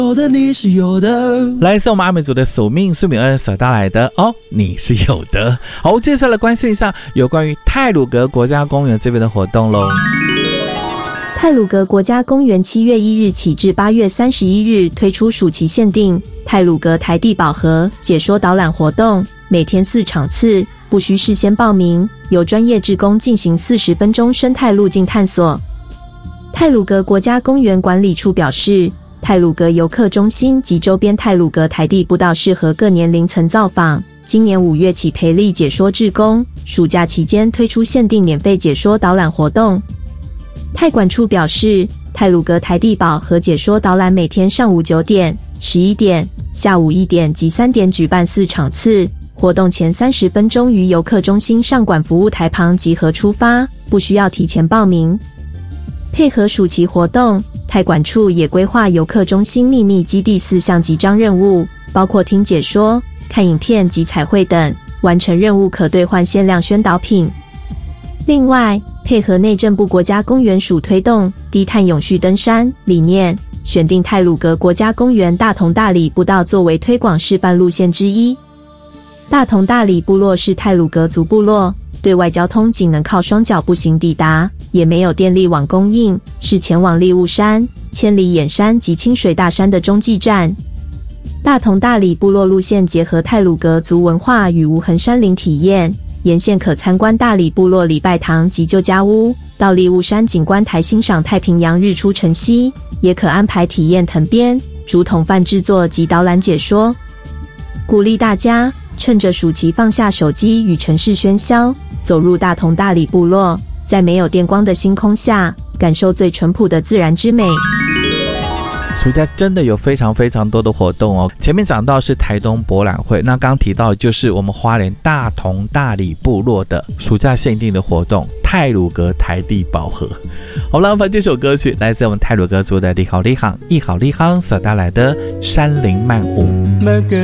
有的你是有的， 来自我们阿美族的宿命2所带来的哦，你是有的。好，接下来关心一下有关于太鲁阁国家公园这边的活动咯。 太鲁阁国家公园7月1日起至8月31日推出暑期限定太鲁阁台地宝盒解说导览活动，每天4场次，不需事先报名，由专业志工进行40分钟生态路径探索。太鲁阁国家公园管理处表示，太鲁阁游客中心及周边太鲁阁台地步道适合各年龄层造访。今年5月起培力解说志工，暑假期间推出限定免费解说导览活动。太管处表示，太鲁阁台地宝和解说导览每天上午9点、11点、下午1点及3点举办4场次，活动前30分钟于游客中心上馆服务台旁集合出发，不需要提前报名。配合暑期活动，太管处也规划游客中心秘密基地4项集章任务，包括听解说、看影片及彩绘等，完成任务可兑换限量宣导品。另外，配合内政部国家公园署推动低碳永续登山理念，选定太鲁阁国家公园大同大里步道作为推广示范路线之一。大同大里部落是太鲁阁族部落，对外交通仅能靠双脚步行抵达，也没有电力网供应，是前往利雾山、千里眼山及清水大山的中继站。大同大里部落路线结合太鲁阁族文化与无痕山林体验，沿线可参观大里部落礼拜堂及旧家屋，到利雾山景观台欣赏太平洋日出晨曦，也可安排体验藤编、竹筒饭制作及导览解说。鼓励大家趁着暑期放下手机与城市喧嚣，走入大同大里部落，在没有电光的星空下，感受最淳朴的自然之美。 暑假真的有非常非常多的活动哦。前面讲到是台东博览会，那刚提到就是我们花莲大同大里部落的暑假限定的活动太鲁阁台地宝盒。好了，这首歌曲来自我们太鲁阁族的李好利行一好利行所带来的山林漫舞。